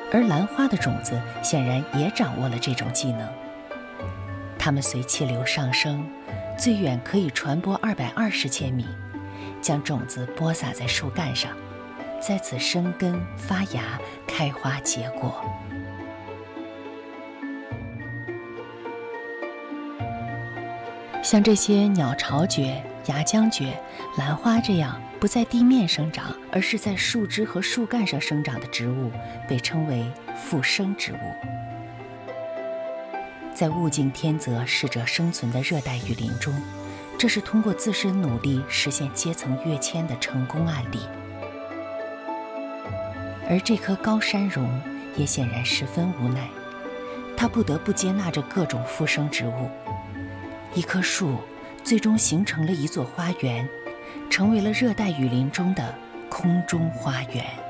而兰花的种子显然也掌握了这种技能。它们随气流上升，最远可以传播220千米，将种子播撒在树干上，在此生根发芽，开花结果。像这些鸟巢蕨、牙浆蕨、兰花这样不在地面生长，而是在树枝和树干上生长的植物，被称为附生植物。在物竞天择、适者生存的热带雨林中，这是通过自身努力实现阶层跃迁的成功案例。而这棵高山榕也显然十分无奈，它不得不接纳着各种附生植物。一棵树最终形成了一座花园，成为了热带雨林中的空中花园。